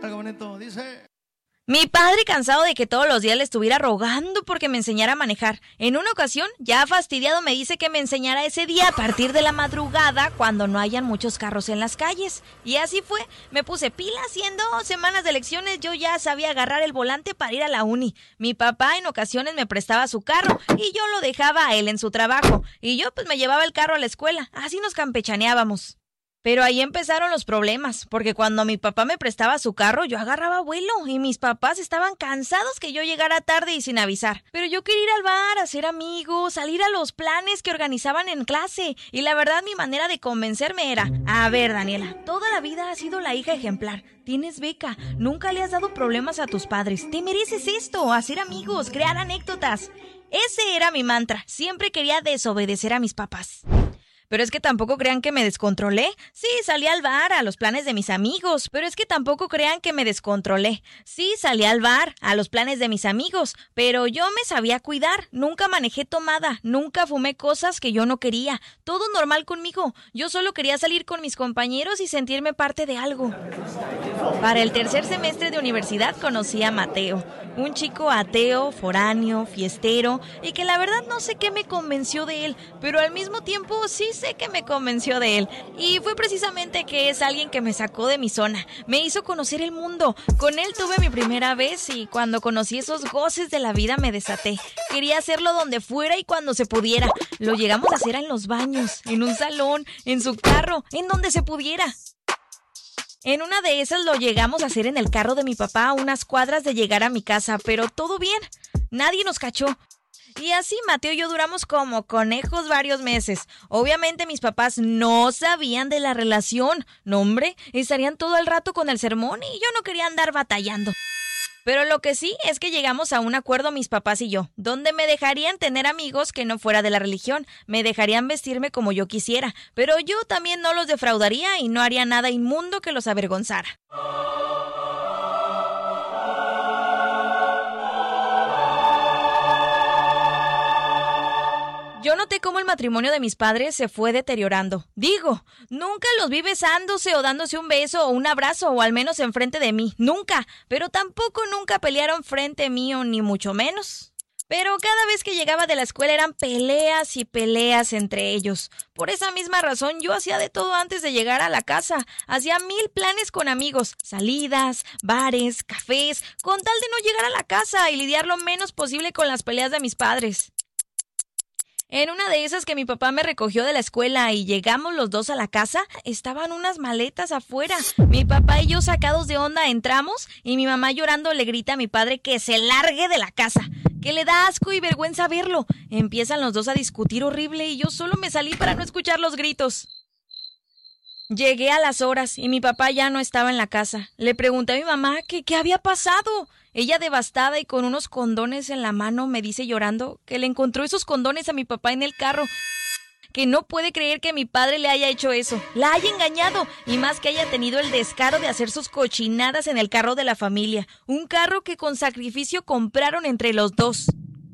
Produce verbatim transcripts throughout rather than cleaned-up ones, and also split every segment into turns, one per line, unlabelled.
Algo bonito, dice...
Mi padre, cansado de que todos los días le estuviera rogando porque me enseñara a manejar. En una ocasión, ya fastidiado, me dice que me enseñara ese día a partir de la madrugada cuando no hayan muchos carros en las calles. Y así fue. Me puse pilas y en dos semanas de lecciones yo ya sabía agarrar el volante para ir a la uni. Mi papá en ocasiones me prestaba su carro y yo lo dejaba a él en su trabajo. Y yo pues me llevaba el carro a la escuela. Así nos campechaneábamos. Pero ahí empezaron los problemas, porque cuando mi papá me prestaba su carro, yo agarraba vuelo y mis papás estaban cansados que yo llegara tarde y sin avisar. Pero yo quería ir al bar, hacer amigos, salir a los planes que organizaban en clase. Y la verdad, mi manera de convencerme era, a ver, Daniela, toda la vida has sido la hija ejemplar. Tienes beca, nunca le has dado problemas a tus padres. Te mereces esto, hacer amigos, crear anécdotas. Ese era mi mantra, siempre quería desobedecer a mis papás. Pero es que tampoco crean que me descontrolé. Sí, salí al bar, a los planes de mis amigos. Pero es que tampoco crean que me descontrolé. Sí, salí al bar, a los planes de mis amigos. Pero yo me sabía cuidar. Nunca manejé tomada. Nunca fumé cosas que yo no quería. Todo normal conmigo. Yo solo quería salir con mis compañeros y sentirme parte de algo. Para el tercer semestre de universidad conocí a Mateo. Un chico ateo, foráneo, fiestero. Y que la verdad no sé qué me convenció de él. Pero al mismo tiempo sí sé que me convenció de él. Y fue precisamente que es alguien que me sacó de mi zona. Me hizo conocer el mundo. Con él tuve mi primera vez y cuando conocí esos goces de la vida me desaté. Quería hacerlo donde fuera y cuando se pudiera. Lo llegamos a hacer en los baños, en un salón, en su carro, en donde se pudiera. En una de esas lo llegamos a hacer en el carro de mi papá a unas cuadras de llegar a mi casa, pero todo bien. Nadie nos cachó. Y así Mateo y yo duramos como conejos varios meses. Obviamente mis papás no sabían de la relación. No, hombre, estarían todo el rato con el sermón y yo no quería andar batallando. Pero lo que sí es que llegamos a un acuerdo mis papás y yo, donde me dejarían tener amigos que no fuera de la religión, me dejarían vestirme como yo quisiera, pero yo también no los defraudaría y no haría nada inmundo que los avergonzara. Yo noté cómo el matrimonio de mis padres se fue deteriorando. Digo, nunca los vi besándose o dándose un beso o un abrazo, o al menos enfrente de mí. Nunca. Pero tampoco nunca pelearon frente mío, ni mucho menos. Pero cada vez que llegaba de la escuela eran peleas y peleas entre ellos. Por esa misma razón yo hacía de todo antes de llegar a la casa. Hacía mil planes con amigos, salidas, bares, cafés, con tal de no llegar a la casa y lidiar lo menos posible con las peleas de mis padres. En una de esas que mi papá me recogió de la escuela y llegamos los dos a la casa, estaban unas maletas afuera. Mi papá y yo sacados de onda entramos y mi mamá llorando le grita a mi padre que se largue de la casa, que le da asco y vergüenza verlo. Empiezan los dos a discutir horrible y yo solo me salí para no escuchar los gritos. Llegué a las horas y mi papá ya no estaba en la casa. Le pregunté a mi mamá que qué había pasado. Ella, devastada y con unos condones en la mano, me dice llorando que le encontró esos condones a mi papá en el carro. Que no puede creer que mi padre le haya hecho eso, la haya engañado y más que haya tenido el descaro de hacer sus cochinadas en el carro de la familia. Un carro que con sacrificio compraron entre los dos.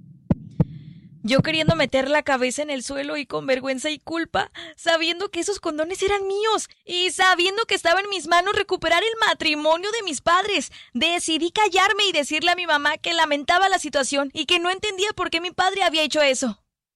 Yo queriendo meter la cabeza en el suelo y con vergüenza y culpa, sabiendo que esos condones eran míos y sabiendo que estaba en mis manos recuperar el matrimonio de mis padres, decidí callarme y decirle a mi mamá que lamentaba la situación y que no entendía por qué mi padre había hecho eso.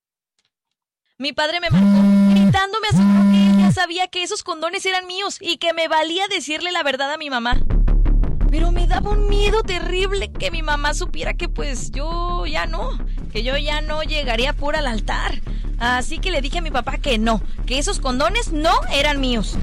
Mi padre me marcó, gritándome aseguró que él ya sabía que esos condones eran míos y que me valía decirle la verdad a mi mamá. Pero me daba un miedo terrible que mi mamá supiera que pues yo ya no, que yo ya no llegaría pura al altar. Así que le dije a mi papá que no, que esos condones no eran míos.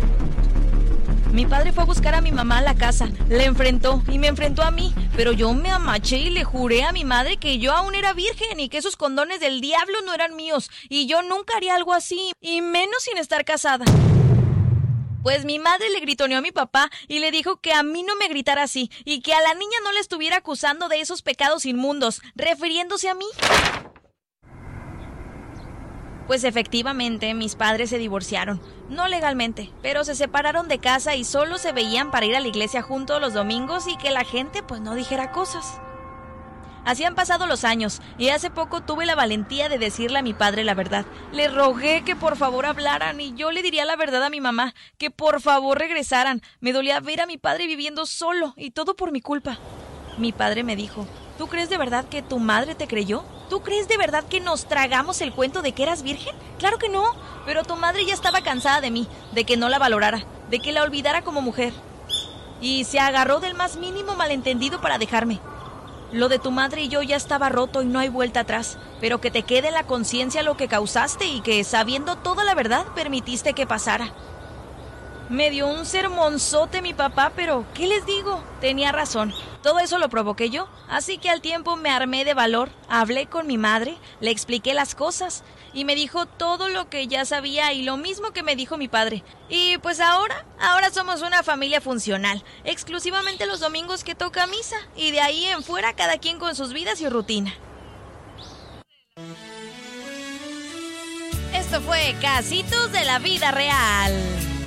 Mi padre fue a buscar a mi mamá a la casa, la enfrentó y me enfrentó a mí, pero yo me amaché y le juré a mi madre que yo aún era virgen y que esos condones del diablo no eran míos y yo nunca haría algo así, y menos sin estar casada. Pues mi madre le gritoneó a mi papá y le dijo que a mí no me gritara así y que a la niña no le estuviera acusando de esos pecados inmundos, refiriéndose a mí. Pues efectivamente, mis padres se divorciaron, no legalmente, pero se separaron de casa y solo se veían para ir a la iglesia juntos los domingos y que la gente pues no dijera cosas. Así han pasado los años y hace poco tuve la valentía de decirle a mi padre la verdad. Le rogué que por favor hablaran y yo le diría la verdad a mi mamá, que por favor regresaran. Me dolía ver a mi padre viviendo solo y todo por mi culpa. Mi padre me dijo: ¿tú crees de verdad que tu madre te creyó? ¿Tú crees de verdad que nos tragamos el cuento de que eras virgen? Claro que no, pero tu madre ya estaba cansada de mí, de que no la valorara, de que la olvidara como mujer. Y se agarró del más mínimo malentendido para dejarme. Lo de tu madre y yo ya estaba roto y no hay vuelta atrás, pero que te quede en la conciencia lo que causaste y que, sabiendo toda la verdad, permitiste que pasara. Me dio un sermonzote mi papá, pero ¿qué les digo? Tenía razón. Todo eso lo provoqué yo, así que al tiempo me armé de valor, hablé con mi madre, le expliqué las cosas y me dijo todo lo que ya sabía y lo mismo que me dijo mi padre. Y pues ahora, ahora somos una familia funcional, exclusivamente los domingos que toca misa y de ahí en fuera cada quien con sus vidas y rutina. Esto fue Casitos de la Vida Real.